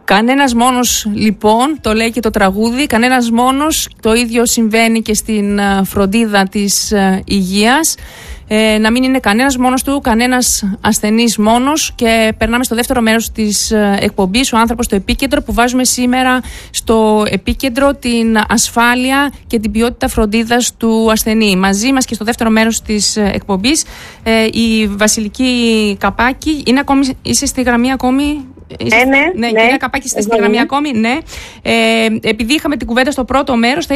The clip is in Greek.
Κανένας μόνος, λοιπόν, το λέει και το τραγούδι, κανένας μόνος. Το ίδιο συμβαίνει και στην φροντίδα της υγείας. Να μην είναι κανένας μόνος του, κανένας ασθενής μόνος. Και περνάμε στο δεύτερο μέρος της εκπομπής, ο άνθρωπος στο επίκεντρο, που βάζουμε σήμερα στο επίκεντρο την ασφάλεια και την ποιότητα φροντίδας του ασθενή. Μαζί μας και στο δεύτερο μέρος της εκπομπής η Βασιλική Καπάκη. Είσαι στη γραμμή ακόμη? Ναι, κυρία Καπάκη, είστε στη γραμμή ακόμη? Ναι. Επειδή είχαμε την κουβέντα στο πρώτο μέρος,